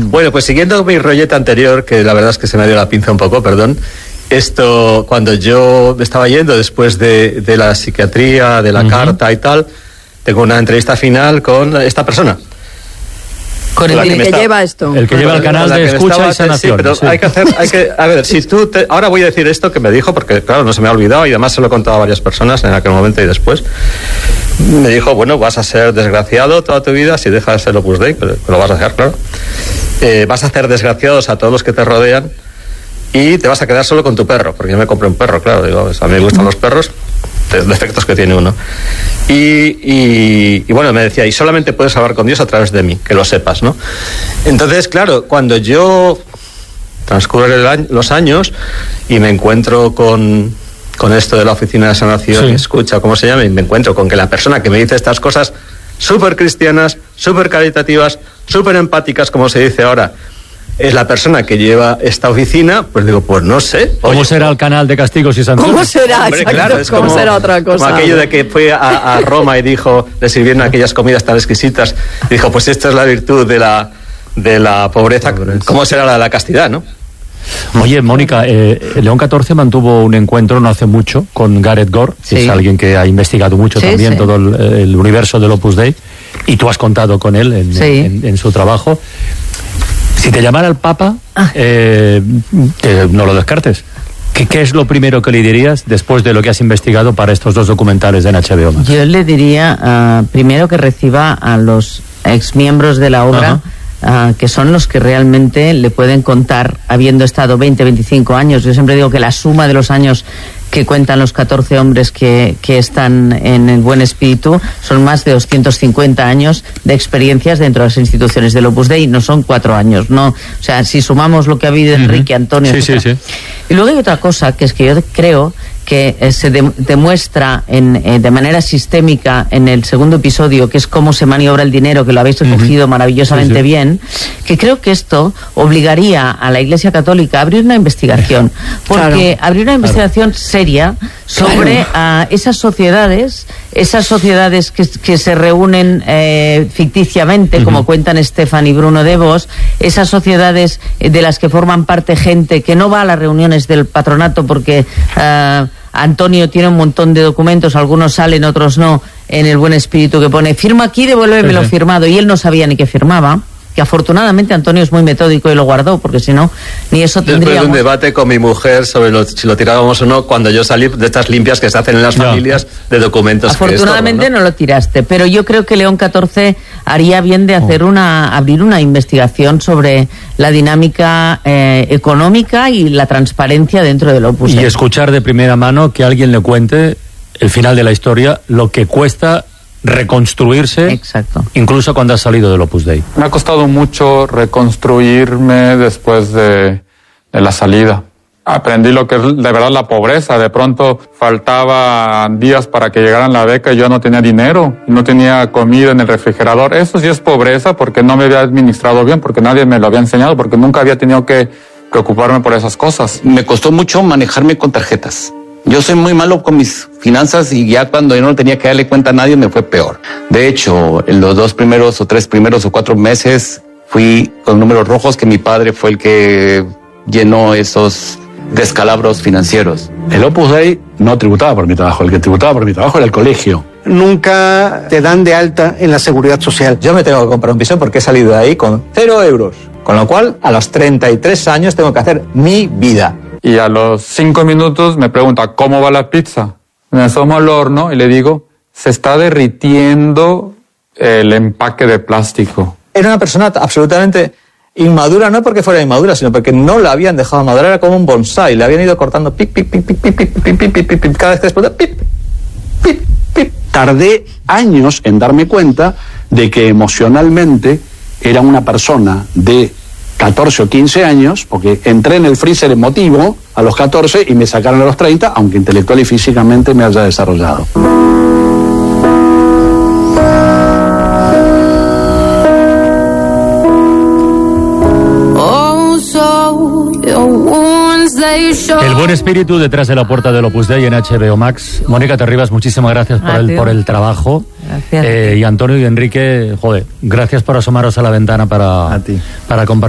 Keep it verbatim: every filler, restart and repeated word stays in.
Bueno, pues siguiendo mi rolleta anterior, que la verdad es que se me dio la pinza un poco, perdón. Esto, cuando yo me estaba yendo después de, de la psiquiatría, de la uh-huh. carta y tal, tengo una entrevista final con esta persona. Con el, el que, que está, lleva esto. El que lleva el canal de escucha estaba, y sanación. Sí, pero sí. hay que hacer, hay que, a ver, si tú, te, ahora voy a decir esto que me dijo, porque claro, no se me ha olvidado y además se lo he contado a varias personas en aquel momento y después. Me dijo, bueno, vas a ser desgraciado toda tu vida si dejas el Opus Dei, pero lo vas a dejar, claro. Eh, vas a hacer desgraciados a todos los que te rodean y te vas a quedar solo con tu perro, porque yo me compré un perro, claro, digo, pues a mí me gustan los perros, defectos que tiene uno. Y, y, y bueno, me decía, y solamente puedes hablar con Dios a través de mí, que lo sepas, ¿no? Entonces, claro, cuando yo transcurren los años y me encuentro con, con esto de la oficina de sanación, sí. escucha, ¿cómo se llama? Y me encuentro con que la persona que me dice estas cosas súper cristianas, súper caritativas, súper empáticas, como se dice ahora, es la persona que lleva esta oficina, pues digo, pues no sé. ¿Cómo Oye, será el canal de castigos y sanciones? ¿Cómo será? Hombre, Exacto, claro, es ¿cómo como, será otra cosa? Como aquello de que fue a, a Roma y dijo, le sirvieron aquellas comidas tan exquisitas, y dijo, pues esta es la virtud de la, de la pobreza, pobreza. ¿Cómo será la de la castidad, no? Oye, Mónica, eh, León catorce mantuvo un encuentro no hace mucho con Gareth Gore, que sí. es alguien que ha investigado mucho sí, también sí. todo el, el universo del Opus Dei, y tú has contado con él en, sí. en, en su trabajo. Si te llamara el Papa, ah. eh, que no lo descartes. ¿Qué, ¿Qué es lo primero que le dirías después de lo que has investigado para estos dos documentales en H B O Max? Yo le diría, uh, primero que reciba a los exmiembros de la obra, uh, que son los que realmente le pueden contar, habiendo estado veinte, veinticinco años. Yo siempre digo que la suma de los años que cuentan los catorce hombres que, que están en el Buen Espíritu son más de doscientos cincuenta años de experiencias dentro de las instituciones del Opus Dei, no son cuatro años, no, o sea, si sumamos lo que ha habido Enrique, Antonio, sí, sí, sí. Y luego hay otra cosa que es que yo creo que eh, se de, demuestra en, eh, de manera sistémica en el segundo episodio, que es cómo se maniobra el dinero, que lo habéis recogido uh-huh. maravillosamente sí, sí. bien, que creo que esto obligaría a la Iglesia Católica a abrir una investigación, porque claro. abrir una investigación claro. seria sobre claro. uh, esas sociedades, esas sociedades que, que se reúnen eh, ficticiamente, uh-huh. como cuentan Estefan y Bruno de Vos, esas sociedades de las que forman parte gente que no va a las reuniones del patronato porque uh, Antonio tiene un montón de documentos, algunos salen, otros no, en el Buen Espíritu, que pone, firma aquí, devuélveme lo firmado, y él no sabía ni que firmaba, que afortunadamente Antonio es muy metódico y lo guardó, porque si no, ni eso tendríamos. Después de un debate con mi mujer sobre lo, si lo tirábamos o no, cuando yo salí de estas limpias que se hacen en las no. familias de documentos. Afortunadamente que es todo, ¿no? no lo tiraste, pero yo creo que León catorce haría bien de hacer una, abrir una investigación sobre la dinámica eh, económica y la transparencia dentro del Opus Dei. Y escuchar de primera mano que alguien le cuente el final de la historia, lo que cuesta reconstruirse. Exacto. Incluso cuando has salido del Opus Dei. Me ha costado mucho reconstruirme después de, de la salida. Aprendí lo que es de verdad la pobreza. De pronto faltaban días para que llegaran la beca y yo no tenía dinero, no tenía comida en el refrigerador. Eso sí es pobreza porque no me había administrado bien, porque nadie me lo había enseñado, porque nunca había tenido que preocuparme por esas cosas. Me costó mucho manejarme con tarjetas. Yo soy muy malo con mis finanzas y ya cuando yo no tenía que darle cuenta a nadie me fue peor. De hecho, en los dos primeros o tres primeros o cuatro meses fui con números rojos, que mi padre fue el que llenó esos descalabros financieros. El Opus Dei no tributaba por mi trabajo, el que tributaba por mi trabajo era el colegio. Nunca te dan de alta en la seguridad social. Yo me tengo que comprar un piso porque he salido de ahí con cero euros, con lo cual a los treinta y tres años tengo que hacer mi vida. Y a los cinco minutos me pregunta, ¿cómo va la pizza? Me asomo al horno y le digo, se está derritiendo el empaque de plástico. Era una persona absolutamente inmadura, no porque fuera inmadura, sino porque no la habían dejado madurar, era como un bonsái, le habían ido cortando pip, pip, pip, pip, pip, pip, pip, pip, pip, pip, cada vez que explota, pip, pip, pip. Tardé años en darme cuenta de que emocionalmente era una persona de catorce o quince años, porque entré en el freezer emotivo a los catorce y me sacaron a los treinta, aunque intelectual y físicamente me haya desarrollado. El Buen Espíritu detrás de la puerta del Opus Dei en H B O Max. Mónica Terribas, muchísimas gracias por, el, por el trabajo. Gracias. Eh, y Antonio y Enrique, joder, gracias por asomaros a la ventana para, para compartir.